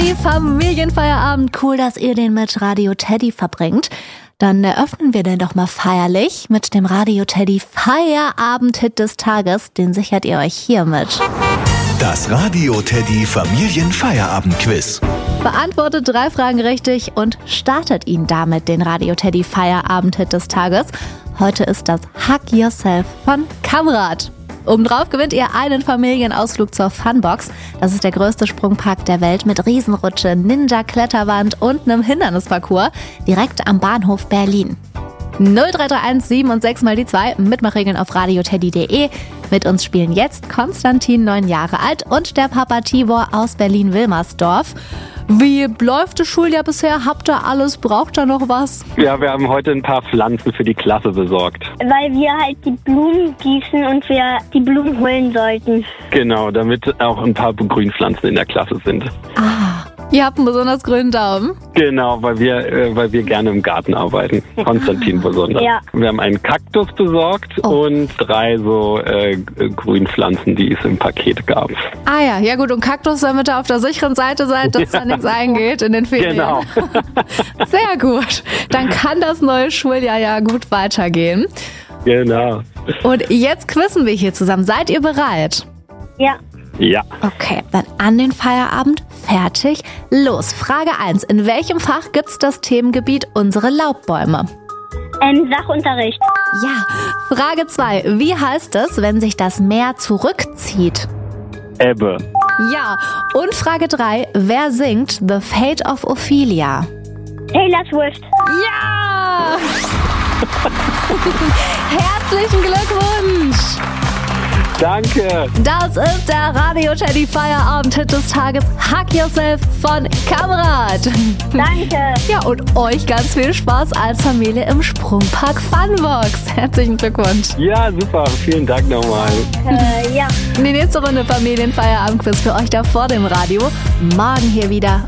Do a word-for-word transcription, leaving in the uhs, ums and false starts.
Teddy Familienfeierabend. Cool, dass ihr den mit Radio Teddy verbringt. Dann eröffnen wir den doch mal feierlich mit dem Radio Teddy Feierabend-Hit des Tages. Den sichert ihr euch hiermit. Das Radio Teddy Familienfeierabend-Quiz. Beantwortet drei Fragen richtig und startet ihn damit den Radio Teddy Feierabend-Hit des Tages. Heute ist das Hug Yourself von Kamerad. Obendrauf gewinnt ihr einen Familienausflug zur Funbox. Das ist der größte Sprungpark der Welt mit Riesenrutsche, Ninja-Kletterwand und einem Hindernisparcours direkt am Bahnhof Berlin. null drei drei eins sieben und sechs mal die zwei, Mitmachregeln auf radioteddy punkt de. Mit uns spielen jetzt Konstantin, neun Jahre alt, und der Papa Tibor aus Berlin-Wilmersdorf. Wie läuft das Schuljahr bisher? Habt ihr alles? Braucht ihr noch was? Ja, wir haben heute ein paar Pflanzen für die Klasse besorgt. Weil wir halt die Blumen gießen und wir die Blumen holen sollten. Genau, damit auch ein paar Grünpflanzen in der Klasse sind. Ah, ihr habt einen besonders grünen Daumen? Genau, weil wir, äh, weil wir gerne im Garten arbeiten. Konstantin besonders. Ja. Wir haben einen Kaktus besorgt Oh. und drei so äh, Grünpflanzen, die es im Paket gab. Ah ja, ja gut, und Kaktus, damit ihr auf der sicheren Seite seid, dass da nichts eingeht in den Ferien. Genau. Sehr gut. Dann kann das neue Schuljahr ja gut weitergehen. Genau. Und jetzt quizzen wir hier zusammen. Seid ihr bereit? Ja. Ja. Okay, dann an den Feierabend. Fertig. Los, Frage eins. In welchem Fach gibt's das Themengebiet unsere Laubbäume? Ähm, Sachunterricht. Ja. Frage zwei. Wie heißt es, wenn sich das Meer zurückzieht? Ebbe. Ja. Und Frage drei. Wer singt The Fate of Ophelia? Taylor Swift. Ja! Herzlichen Glückwunsch! Danke. Das ist der Radio Teddy Feierabend-Hit des Tages Hug Yourself von Kamerad. Danke. Ja, und euch ganz viel Spaß als Familie im Sprungpark Funbox. Herzlichen Glückwunsch. Ja, super. Vielen Dank nochmal. Äh, ja. Die nächste Runde Familienfeierabend-Quiz für euch da vor dem Radio. Morgen hier wieder